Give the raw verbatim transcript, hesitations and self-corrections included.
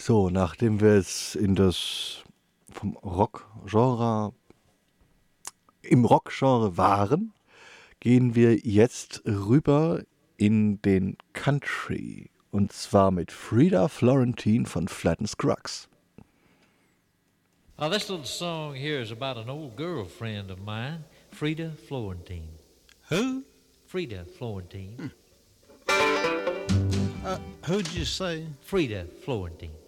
So, nachdem wir jetzt in das vom Rock-Genre, im Rock-Genre waren, gehen wir jetzt rüber in den Country. Und zwar mit Frida Florentine von Flatt and Scruggs. Uh, this little song here is about an old girlfriend of mine, Frida Florentine. Who? Frida Florentine. Uh, who'd you say? Frida Florentine.